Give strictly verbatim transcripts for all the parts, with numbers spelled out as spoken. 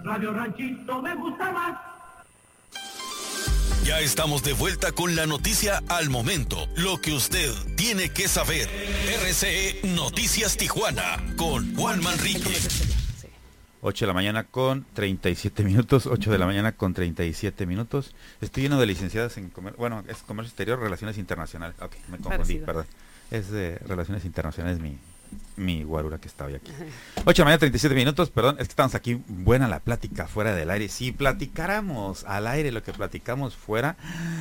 Radio Ranchito me gusta más. Ya estamos de vuelta con la noticia al momento, lo que usted tiene que saber. R C E Noticias Tijuana con Juan Manrique. ocho de la mañana con treinta y siete minutos, ocho de la mañana con treinta y siete minutos. Estoy lleno de licenciadas en comercio, bueno, es comercio exterior, relaciones internacionales. Ok, me confundí, Parecido. perdón. Es de relaciones internacionales mi, mi guarura que estaba aquí. ocho de la mañana, treinta y siete minutos, perdón, es que estamos aquí, buena la plática fuera del aire. Si platicáramos al aire lo que platicamos fuera,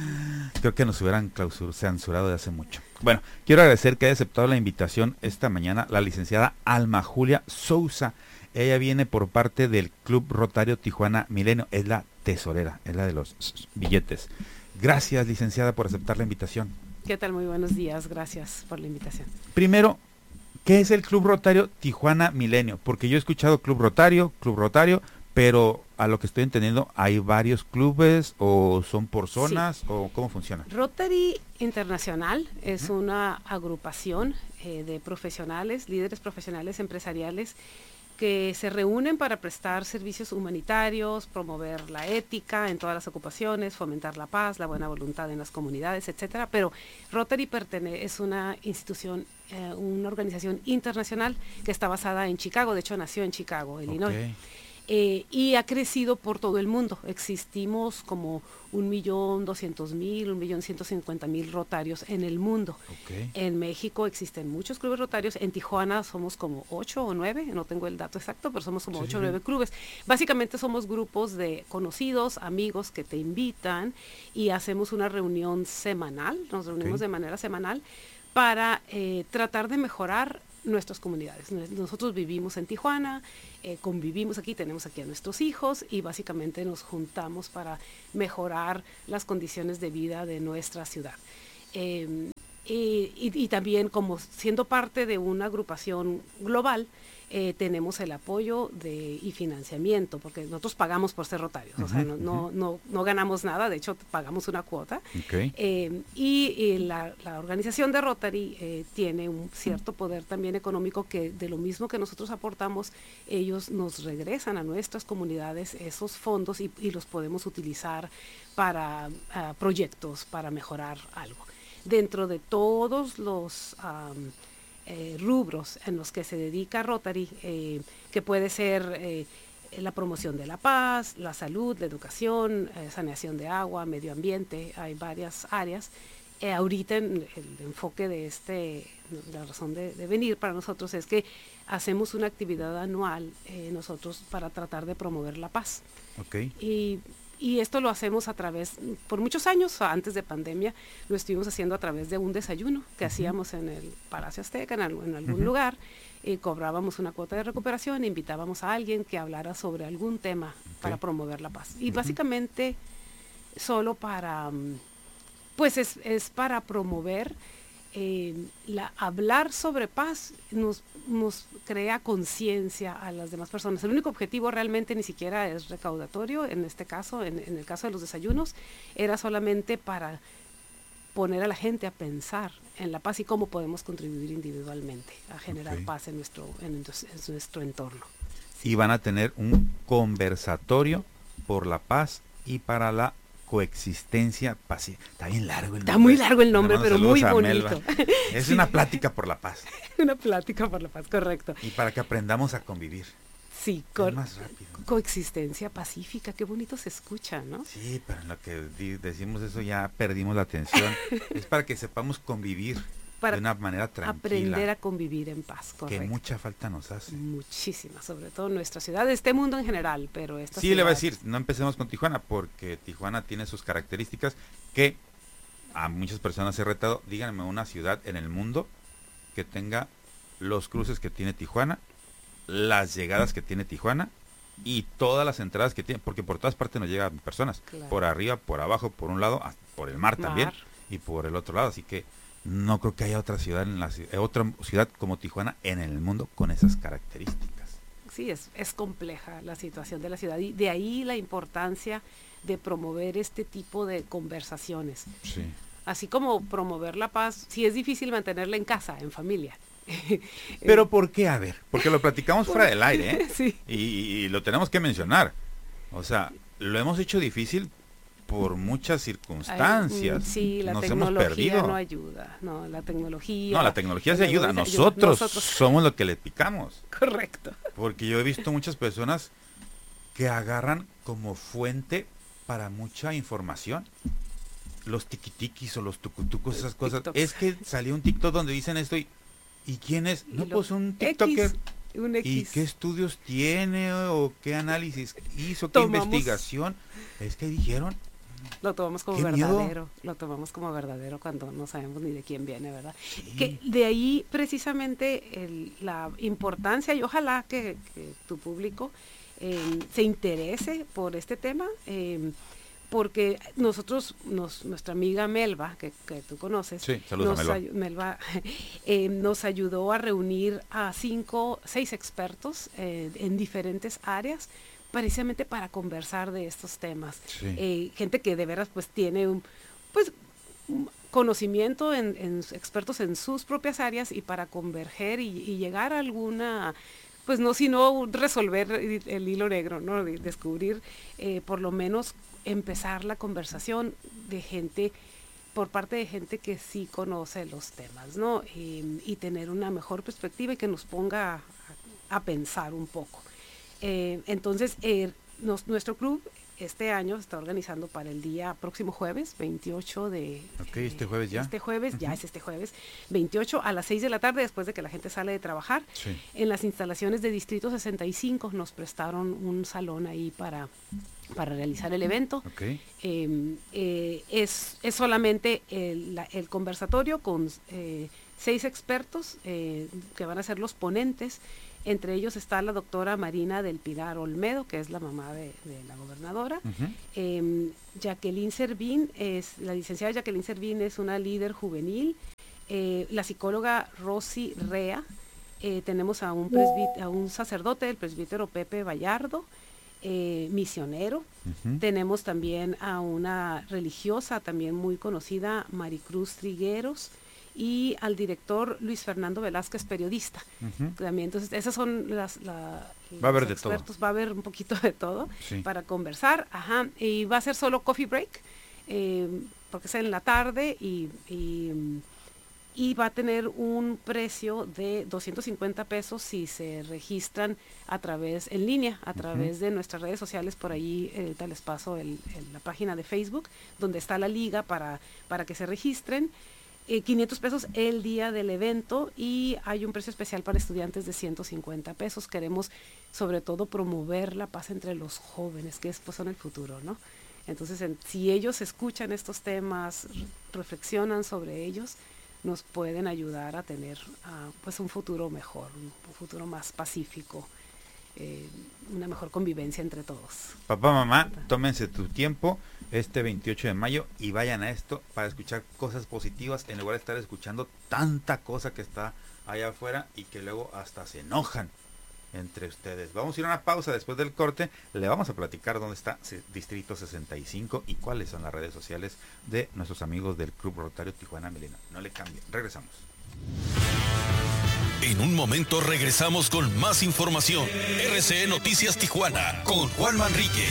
creo que nos hubieran clausur, censurado de hace mucho. Bueno, quiero agradecer que haya aceptado la invitación esta mañana la licenciada Alma Julia Sousa. Ella viene por parte del Club Rotario Tijuana Milenio, es la tesorera, es la de los billetes. Gracias, licenciada, por aceptar la invitación. ¿Qué tal? Muy buenos días, gracias por la invitación. Primero, ¿qué es el Club Rotario Tijuana Milenio? Porque yo he escuchado Club Rotario, Club Rotario, pero a lo que estoy entendiendo, ¿hay varios clubes o son por zonas sí. o cómo funciona? Rotary Internacional es uh-huh. una agrupación eh, de profesionales, líderes profesionales empresariales que se reúnen para prestar servicios humanitarios, promover la ética en todas las ocupaciones, fomentar la paz, la buena voluntad en las comunidades, etcétera. Pero Rotary pertenece, es una institución, eh, una organización internacional que está basada en Chicago, de hecho nació en Chicago, Illinois. Okay. Eh, y ha crecido por todo el mundo. Existimos como un millón doscientos mil, un millón ciento cincuenta mil rotarios en el mundo. Okay. En México existen muchos clubes rotarios. En Tijuana somos como ocho o nueve, no tengo el dato exacto, pero somos como sí, ocho o nueve clubes. Básicamente somos grupos de conocidos, amigos que te invitan y hacemos una reunión semanal, nos reunimos okay. de manera semanal para eh, tratar de mejorar nuestras comunidades. Nosotros vivimos en Tijuana, eh, convivimos aquí, tenemos aquí a nuestros hijos y básicamente nos juntamos para mejorar las condiciones de vida de nuestra ciudad. Eh, y, y, y también como siendo parte de una agrupación global, eh, tenemos el apoyo de, y financiamiento, porque nosotros pagamos por ser rotarios, uh-huh, o sea, no, uh-huh. no, no, no ganamos nada, de hecho pagamos una cuota. Okay. Eh, y, y la, la organización de Rotary eh, tiene un cierto poder también económico que de lo mismo que nosotros aportamos, ellos nos regresan a nuestras comunidades esos fondos y, y los podemos utilizar para uh, proyectos, para mejorar algo. Dentro de todos los um, eh, rubros en los que se dedica Rotary, eh, que puede ser eh, la promoción de la paz, la salud, la educación, eh, saneación de agua, medio ambiente, hay varias áreas. Eh, ahorita el, el enfoque de este, la razón de, de venir para nosotros es que hacemos una actividad anual eh, nosotros para tratar de promover la paz. Okay. Y Y esto lo hacemos a través, por muchos años, antes de pandemia, lo estuvimos haciendo a través de un desayuno que uh-huh. hacíamos en el Palacio Azteca, en, algo, en algún uh-huh. lugar, y cobrábamos una cuota de recuperación e invitábamos a alguien que hablara sobre algún tema okay. para promover la paz. Y uh-huh. básicamente, solo para, pues es, es para promover, eh, la, hablar sobre paz nos, nos crea conciencia a las demás personas. El único objetivo realmente ni siquiera es recaudatorio, en este caso, en, en el caso de los desayunos, era solamente para poner a la gente a pensar en la paz y cómo podemos contribuir individualmente a generar okay. paz en nuestro, en, en nuestro entorno. Y van a tener un conversatorio por la paz y para la coexistencia pacífica. Está bien largo el nombre. Está muy largo el nombre, pero muy bonito. Es sí. una plática por la paz. Una plática por la paz, correcto. Y para que aprendamos a convivir. Sí, co- más rápido. Coexistencia pacífica, qué bonito se escucha, ¿no? Sí, pero en lo que di- decimos eso ya perdimos la atención. Es para que sepamos convivir para de una manera tranquila. Aprender a convivir en paz, correcto. Que mucha falta nos hace. Muchísima, sobre todo en nuestra ciudad, este mundo en general, pero esta Sí, ciudad... le voy a decir, no empecemos con Tijuana, porque Tijuana tiene sus características que a muchas personas he retado. Díganme una ciudad en el mundo que tenga los cruces que tiene Tijuana, las llegadas que tiene Tijuana y todas las entradas que tiene, porque por todas partes nos llegan personas, claro. por arriba, por abajo, por un lado, por el mar, mar también y por el otro lado, así que no creo que haya otra ciudad en la otra ciudad como Tijuana en el mundo con esas características. Sí, es, es compleja la situación de la ciudad y de ahí la importancia de promover este tipo de conversaciones. Sí. Así como promover la paz, sí es difícil mantenerla en casa, en familia. Pero ¿por qué? A ver, porque lo platicamos fuera del aire, ¿eh? Sí. Y, y lo tenemos que mencionar. O sea, lo hemos hecho difícil por muchas circunstancias. Ay, sí, la Nos tecnología hemos perdido. no ayuda. No, la tecnología. No, la tecnología se la ayuda. tecnología Nosotros, nosotros. somos los que le picamos. Correcto. Porque yo he visto muchas personas que agarran como fuente para mucha información los tiquitiquis o los tucutucos, esas cosas. TikToks. Es que salió un TikTok donde dicen esto y ¿y quién es? Y No, lo- pues un TikToker. X, un X. ¿Y qué estudios tiene o qué análisis hizo, qué Tomamos- investigación? Es que dijeron, Lo tomamos como ¡Qué miedo! verdadero, lo tomamos como verdadero cuando no sabemos ni de quién viene, ¿verdad? Sí. Que de ahí precisamente el- la importancia y ojalá que, que tu público eh, se interese por este tema, eh, porque nosotros, nos, nuestra amiga Melba, que, que tú conoces, Sí, saludos a nos, Melba. ay- Melba, eh, nos ayudó a reunir a cinco, seis expertos eh, en diferentes áreas, precisamente para conversar de estos temas. Sí. Eh, gente que de veras pues tiene un pues un conocimiento en, en expertos en sus propias áreas y para converger y, y llegar a alguna pues no sino resolver el, el hilo negro, ¿no? De- descubrir eh, por lo menos empezar la conversación de gente por parte de gente que sí conoce los temas, ¿no? Eh, y tener una mejor perspectiva y que nos ponga a, a pensar un poco. Eh, entonces, eh, nos- nuestro club este año está organizando para el día próximo jueves, veintiocho de... Ok, este jueves ya. Este jueves, ya Ujú. es este jueves, veintiocho a las seis de la tarde, después de que la gente sale de trabajar. Sí. En las instalaciones de Distrito sesenta y cinco nos prestaron un salón ahí para, para realizar el evento. Ok. Eh, eh, es, es solamente el, la- el conversatorio con eh, seis expertos eh, que van a ser los ponentes. Entre ellos está la doctora Marina del Pilar Olmedo, que es la mamá de, de la gobernadora. Ujú. Eh, Jacqueline Servín, es, la licenciada Jacqueline Servín es una líder juvenil. Eh, la psicóloga Rosy Rea. Eh, tenemos a un, presbí- a un sacerdote, el presbítero Pepe Vallardo, eh, misionero. Ujú. Tenemos también a una religiosa también muy conocida, Maricruz Trigueros, y al director Luis Fernando Velázquez, periodista. Ujú. También, entonces, esas son las... La, Va a haber los de todo. expertos, va a haber un poquito de todo Sí. para conversar. Ajá, y va a ser solo coffee break, eh, porque es en la tarde y... y mm, y va a tener un precio de doscientos cincuenta pesos si se registran a través, en línea, a través de nuestras redes sociales. Por ahí eh, ahorita les paso el- el- la página de Facebook, donde está la liga para, para que se registren. Eh, quinientos pesos el día del evento y hay un precio especial para estudiantes de ciento cincuenta pesos. Queremos sobre todo promover la paz entre los jóvenes, que es, pues, son el futuro, ¿no? Entonces, en- si ellos escuchan estos temas, re- reflexionan sobre ellos, nos pueden ayudar a tener ah, pues un futuro mejor, un, un futuro más pacífico, eh, una mejor convivencia entre todos. Papá, mamá, tómense tu tiempo este veintiocho de mayo y vayan a esto para escuchar cosas positivas en lugar de estar escuchando tanta cosa que está allá afuera y que luego hasta se enojan entre ustedes. Vamos a ir a una pausa después del corte. Le vamos a platicar dónde está C- Distrito sesenta y cinco y cuáles son las redes sociales de nuestros amigos del Club Rotario Tijuana Milena. No le cambien. Regresamos. En un momento regresamos con más información. R C E Noticias Tijuana con Juan Manrique.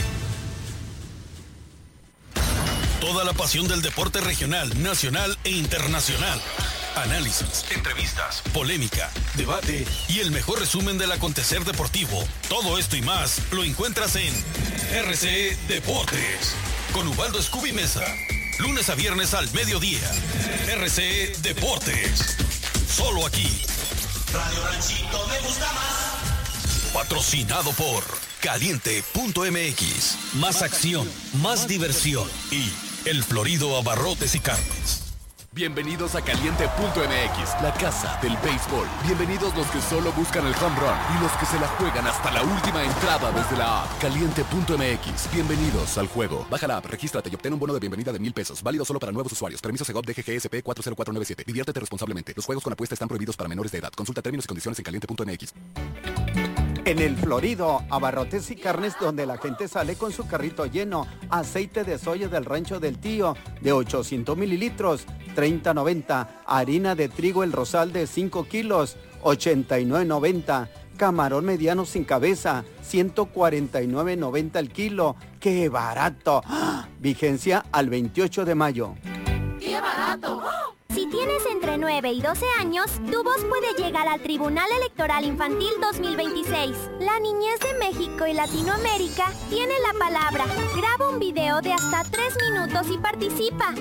Toda la pasión del deporte regional, nacional e internacional. Análisis, entrevistas, polémica, debate y el mejor resumen del acontecer deportivo. Todo esto y más lo encuentras en R C E Deportes con Ubaldo Scooby Mesa. Lunes a viernes al mediodía. R C E Deportes. Solo aquí. Radio Ranchito me gusta más. Patrocinado por Caliente punto M X. Más acción, más diversión y El Florido Abarrotes y Carnes. Bienvenidos a Caliente punto M X, la casa del béisbol. Bienvenidos los que solo buscan el home run y los que se la juegan hasta la última entrada desde la app. Caliente punto M X, bienvenidos al juego. Baja la app, regístrate y obtén un bono de bienvenida de mil pesos. Válido solo para nuevos usuarios. Permiso Segov D G G S P cuatro cero cuatro nueve siete. Diviértete responsablemente. Los juegos con apuesta están prohibidos para menores de edad. Consulta términos y condiciones en Caliente punto M X. En el Florido, abarrotes y carnes donde la gente sale con su carrito lleno. Aceite de soya del rancho del tío de ochocientos mililitros, treinta noventa. Harina de trigo El Rosal de cinco kilos, ochenta y nueve noventa. Camarón mediano sin cabeza, ciento cuarenta y nueve noventa el kilo. ¡Qué barato! ¡Ah! Vigencia al veintiocho de mayo. ¡Qué barato! Si tienes entre nueve y doce años, tu voz puede llegar al Tribunal Electoral Infantil dos mil veintiséis. La niñez de México y Latinoamérica tiene la palabra. Graba un video de hasta tres minutos y participa.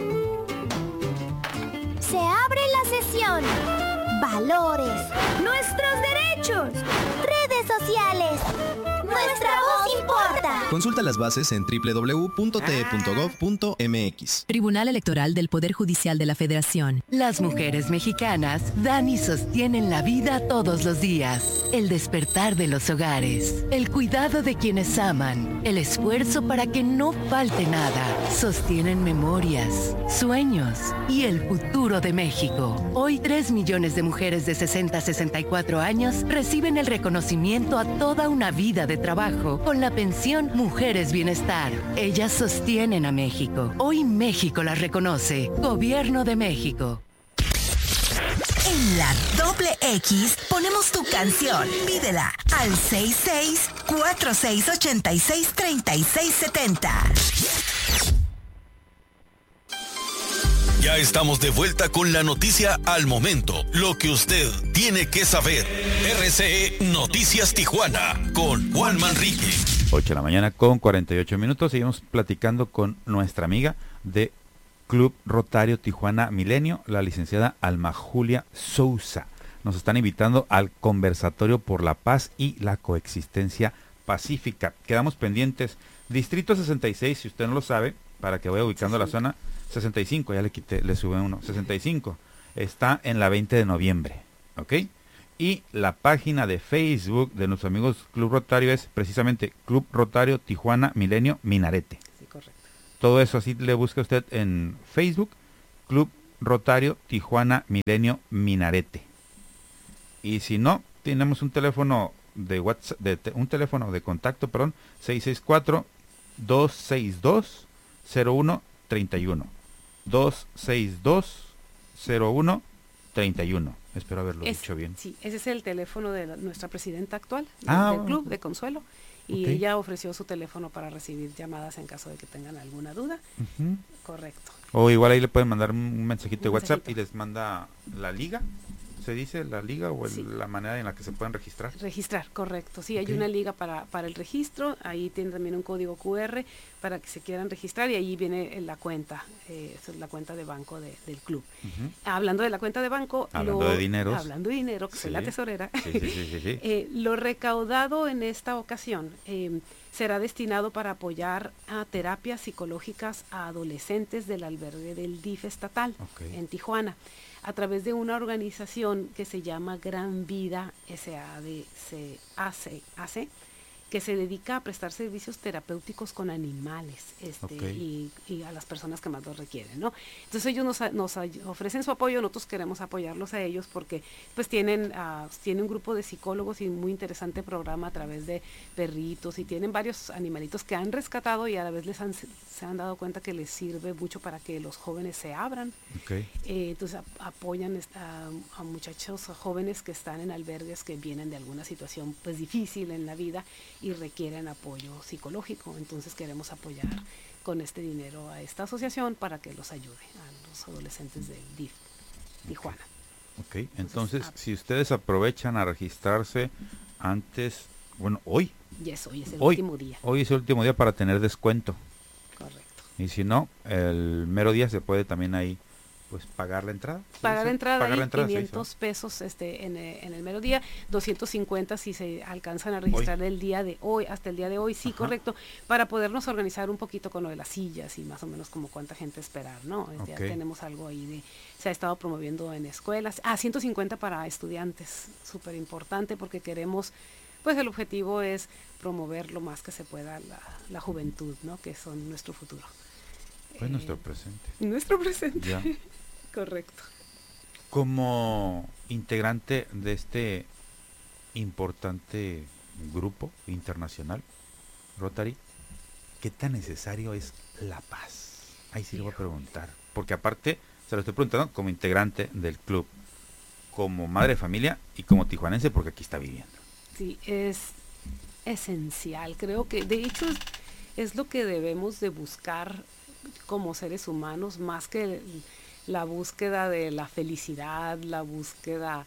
Se abre la sesión. Valores. Nuestros derechos. Redes sociales. Nuestra voz importa. Consulta las bases en doble u doble u doble u punto t e punto gov punto m x. Tribunal Electoral del Poder Judicial de la Federación. Las mujeres mexicanas dan y sostienen la vida todos los días. El despertar de los hogares, el cuidado de quienes aman, el esfuerzo para que no falte nada. Sostienen memorias, sueños y el futuro de México. Hoy tres millones de mujeres de sesenta a sesenta y cuatro años reciben el reconocimiento a toda una vida de trabajo con la pensión Mujeres Bienestar. Ellas sostienen a México. Hoy México las reconoce. Gobierno de México. En la doble X ponemos tu canción. Pídela al seis seis cuatro seis ocho seis tres seis siete cero. Ya estamos de vuelta con la noticia al momento. Lo que usted tiene que saber. R C E Noticias Tijuana con Juan Manrique. ocho de la mañana con cuarenta y ocho minutos. Seguimos platicando con nuestra amiga de Club Rotario Tijuana Milenio, la licenciada Alma Julia Sousa. Nos están invitando al conversatorio por la paz y la coexistencia pacífica. Quedamos pendientes. Distrito sesenta y seis, si usted no lo sabe, para que vaya ubicando sí, sí. la zona. sesenta y cinco, ya le quité, le sube uno. sesenta y cinco. Está en la veinte de noviembre. ¿Ok? Y la página de Facebook de nuestros amigos Club Rotario es precisamente Club Rotario Tijuana Milenio Minarete. Sí, correcto. Todo eso así le busca usted en Facebook, Club Rotario Tijuana Milenio Minarete. Y si no, tenemos un teléfono de WhatsApp, de te, un teléfono de contacto, perdón, seis seis cuatro, dos seis dos, cero uno treinta y uno. dos seis dos, cero uno treinta y uno. Espero haberlo es, dicho bien. Sí, ese es el teléfono de la, nuestra presidenta actual de, ah, del club de Consuelo. Y okay. ella ofreció su teléfono para recibir llamadas en caso de que tengan alguna duda. Uh-huh. Correcto. O igual ahí le pueden mandar un mensajito de un WhatsApp mensajito. Y les manda la liga. ¿Se dice la liga o el, sí. la manera en la que se pueden registrar? Registrar, correcto. Sí, okay. hay una liga para, para el registro. Ahí tiene también un código cu erre para que se quieran registrar y ahí viene la cuenta, eh, es la cuenta de banco de, del club. Uh-huh. Hablando de la cuenta de banco, hablando lo, de dineros, hablando de dinero, que sí. soy la tesorera, sí, sí, sí, sí, sí. eh, lo recaudado en esta ocasión eh, será destinado para apoyar a terapias psicológicas a adolescentes del albergue del D I F estatal okay. en Tijuana, a través de una organización que se llama Gran Vida S A D C A C, que se dedica a prestar servicios terapéuticos con animales este, okay. y, y a las personas que más los requieren, ¿no? Entonces ellos nos, nos ofrecen su apoyo, nosotros queremos apoyarlos a ellos porque pues tienen, uh, tienen un grupo de psicólogos y un muy interesante programa a través de perritos y tienen varios animalitos que han rescatado y a la vez les han, se han dado cuenta que les sirve mucho para que los jóvenes se abran. Okay. Eh, entonces a, apoyan a, a muchachos a jóvenes que están en albergues que vienen de alguna situación pues difícil en la vida y requieren apoyo psicológico, entonces queremos apoyar con este dinero a esta asociación para que los ayude a los adolescentes del D I F Tijuana. Ok, okay. Entonces, entonces si ustedes aprovechan a registrarse antes, bueno, hoy. Yes, hoy es el hoy, último día. Hoy es el último día para tener descuento. Correcto. Y si no, el mero día se puede también ahí pues pagar la entrada. Pagar la entrada, pagar ahí, la entrada quinientos pesos este, en, en el mero día, doscientos cincuenta si se alcanzan a registrar hoy. El día de hoy, hasta el día de hoy, sí, ajá. Correcto, para podernos organizar un poquito con lo de las sillas y más o menos como cuánta gente esperar, ¿no? Okay. Ya tenemos algo ahí de, se ha estado promoviendo en escuelas, ah, ciento cincuenta para estudiantes, súper importante porque queremos, pues el objetivo es promover lo más que se pueda la, la juventud, ¿no? Que son nuestro futuro. Pues eh, nuestro presente. Nuestro presente. Ya. Correcto. Como integrante de este importante grupo internacional, Rotary, ¿qué tan necesario es la paz? Ahí sí le voy a preguntar. Porque aparte, se lo estoy preguntando como integrante del club, como madre de familia y como tijuanense, porque aquí está viviendo. Sí, es esencial. Creo que de hecho es, es lo que debemos de buscar como seres humanos, más que el, la búsqueda de la felicidad, la búsqueda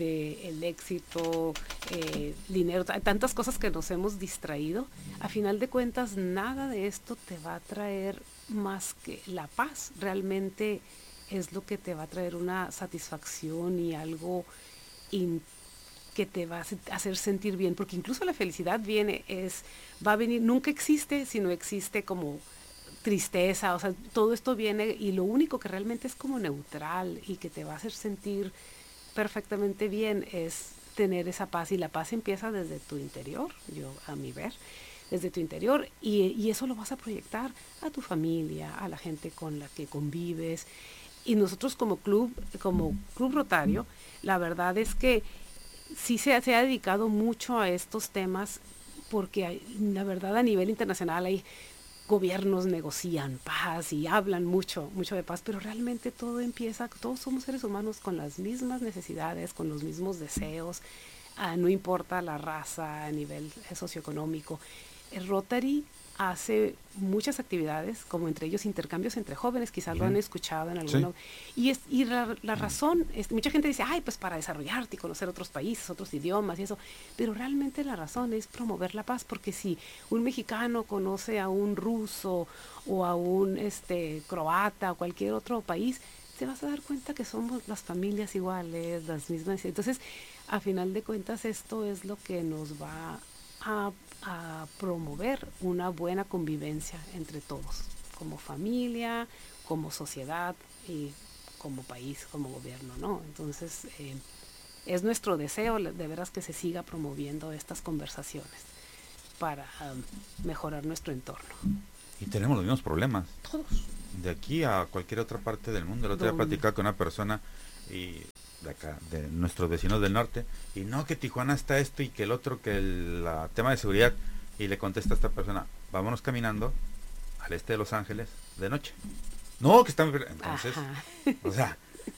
del éxito, eh, dinero, tantas cosas que nos hemos distraído. A final de cuentas, nada de esto te va a traer más que la paz. Realmente es lo que te va a traer una satisfacción y algo in, que te va a hacer sentir bien, porque incluso la felicidad viene, es, va a venir, nunca existe, sino existe como tristeza, o sea, todo esto viene y lo único que realmente es como neutral y que te va a hacer sentir perfectamente bien es tener esa paz, y la paz empieza desde tu interior, yo a mi ver, desde tu interior, y, y eso lo vas a proyectar a tu familia, a la gente con la que convives. Y nosotros como club, como Club Rotario, la verdad es que sí se, se ha dedicado mucho a estos temas, porque hay, la verdad a nivel internacional hay gobiernos negocian paz y hablan mucho, mucho de paz, pero realmente todo empieza, todos somos seres humanos con las mismas necesidades, con los mismos deseos, ah, no importa la raza a nivel socioeconómico. El Rotary hace muchas actividades, como entre ellos intercambios entre jóvenes, quizás uh-huh. lo han escuchado en alguna. Sí. Y, es, y la, la razón, es, mucha gente dice, ay, pues para desarrollarte y conocer otros países, otros idiomas y eso, pero realmente la razón es promover la paz, porque si un mexicano conoce a un ruso o a un este, croata o cualquier otro país, te vas a dar cuenta que somos las familias iguales, las mismas. Entonces, a final de cuentas, esto es lo que nos va a a promover una buena convivencia entre todos, como familia, como sociedad y como país, como gobierno, ¿no? Entonces, eh, es nuestro deseo de veras que se siga promoviendo estas conversaciones para um, mejorar nuestro entorno. Y tenemos los mismos problemas. Todos. De aquí a cualquier otra parte del mundo. El otro día platicaba con una persona y de acá, de nuestros vecinos del norte, y no, que Tijuana está esto y que el otro, que el la, tema de seguridad, y le contesta a esta persona, vámonos caminando al este de Los Ángeles de noche. No, que están... Entonces, ajá. O sea,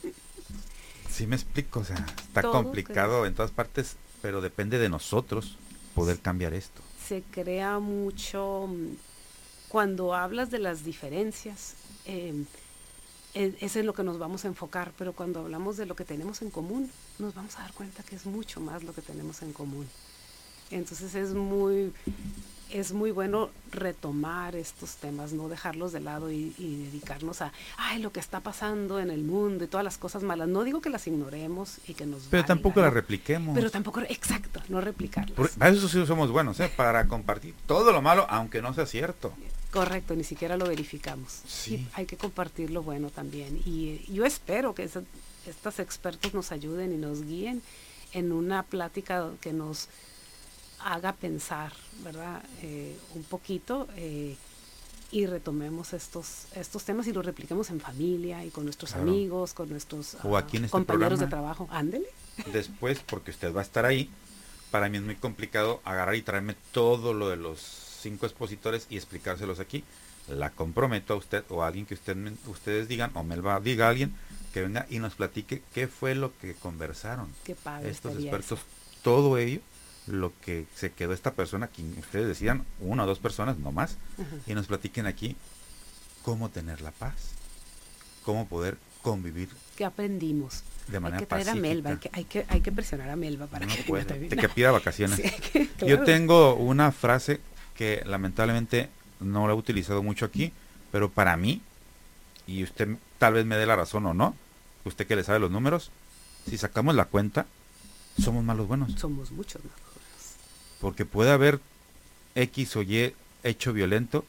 sí me explico, o sea, está todo complicado en todas partes, pero depende de nosotros poder cambiar esto. Se crea mucho, cuando hablas de las diferencias, eh, eso es lo que nos vamos a enfocar, pero cuando hablamos de lo que tenemos en común, nos vamos a dar cuenta que es mucho más lo que tenemos en común. Entonces es muy, es muy bueno retomar estos temas, no dejarlos de lado y, y dedicarnos a, ay, lo que está pasando en el mundo y todas las cosas malas. No digo que las ignoremos y que nos Pero valga, tampoco ¿no? las repliquemos. Pero tampoco, exacto, no replicarlas. Por, para eso sí somos buenos, ¿eh? Para compartir todo lo malo, aunque no sea cierto. Correcto, ni siquiera lo verificamos. Sí. Y hay que compartir lo bueno también. Y yo espero que esa, estos expertos nos ayuden y nos guíen en una plática que nos haga pensar, ¿verdad? Eh, un poquito eh, y retomemos estos estos temas y los repliquemos en familia y con nuestros claro. amigos, con nuestros o aquí en uh, este compañeros programa, de trabajo. Ándele. Después, porque usted va a estar ahí, para mí es muy complicado agarrar y traerme todo lo de los cinco expositores y explicárselos aquí. La comprometo a usted o a alguien que usted me, ustedes digan, o Melba diga a alguien que venga y nos platique qué fue lo que conversaron. Qué padre estos estaría expertos, eso. Todo ello, lo que se quedó esta persona, que ustedes decían, una o dos personas, no más, uh-huh. y nos platiquen aquí cómo tener la paz, cómo poder convivir. ¿Qué aprendimos? De manera hay que traer pacífica. A Melba, hay que, hay que hay que presionar a Melba para no que puede, te, te que pida vacaciones. Sí, que, claro. Yo tengo una frase que lamentablemente no la he utilizado mucho aquí, pero para mí, y usted tal vez me dé la razón o no, usted que le sabe los números, si sacamos la cuenta, somos malos buenos. Somos muchos malos buenos. Porque puede haber X o Y hecho violento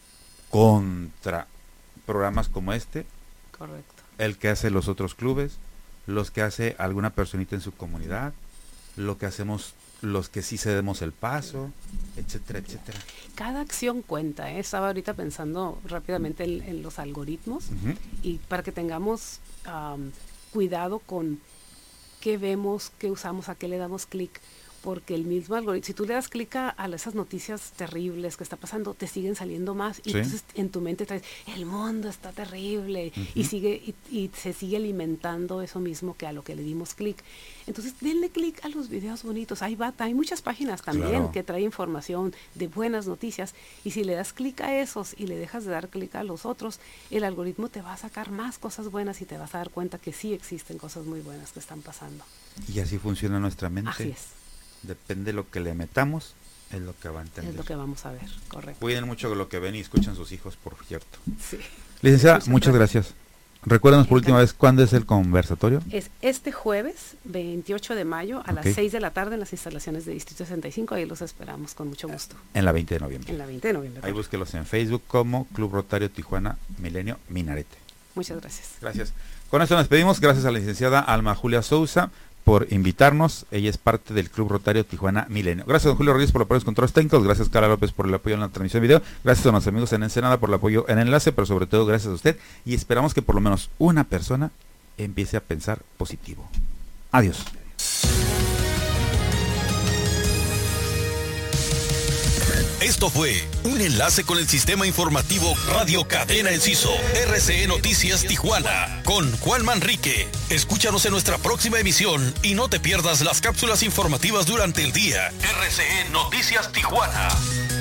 contra programas como este. Correcto. El que hace los otros clubes, los que hace alguna personita en su comunidad, lo que hacemos los que sí cedemos el paso, etcétera, etcétera. Cada acción cuenta, ¿eh? Estaba ahorita pensando rápidamente en, en los algoritmos uh-huh. y para que tengamos um, cuidado con qué vemos, qué usamos, a qué le damos clic. porque el mismo algoritmo, si tú le das clic a, a esas noticias terribles que está pasando, te siguen saliendo más, y sí. entonces en tu mente traes, el mundo está terrible, uh-huh. y sigue y, y se sigue alimentando eso mismo que a lo que le dimos clic. Entonces denle clic a los videos bonitos, ahí va, hay muchas páginas también claro. que traen información de buenas noticias, y si le das clic a esos y le dejas de dar clic a los otros, el algoritmo te va a sacar más cosas buenas y te vas a dar cuenta que sí existen cosas muy buenas que están pasando. Y así funciona nuestra mente. Así es. Depende de lo que le metamos, es lo que va a entender. Es lo que vamos a ver, correcto. Cuiden mucho lo que ven y escuchan sus hijos, por cierto. Sí. Licenciada, muchas, muchas gracias. gracias. Recuérdanos por última vez, ¿cuándo es el conversatorio? Es este jueves, veintiocho de mayo, a okay. las seis de la tarde en las instalaciones de Distrito sesenta y cinco. Ahí los esperamos con mucho gusto. En la veinte de noviembre. En la veinte de noviembre. Ahí búsquelos en Facebook como Club Rotario Tijuana Milenio Minarete. Muchas gracias. Gracias. Con esto nos despedimos. Gracias a la licenciada Alma Julia Sousa por invitarnos. Ella es parte del Club Rotario Tijuana Milenio. Gracias a don Julio Reyes por los apoyos controles técnicos. Gracias Carla López por el apoyo en la transmisión de video. Gracias a nuestros amigos en Ensenada por el apoyo en enlace, pero sobre todo gracias a usted. Y esperamos que por lo menos una persona empiece a pensar positivo. Adiós. Esto fue un enlace con el sistema informativo Radio Cadena Enciso, R C E Noticias Tijuana, con Juan Manrique. Escúchanos en nuestra próxima emisión y no te pierdas las cápsulas informativas durante el día. R C E Noticias Tijuana.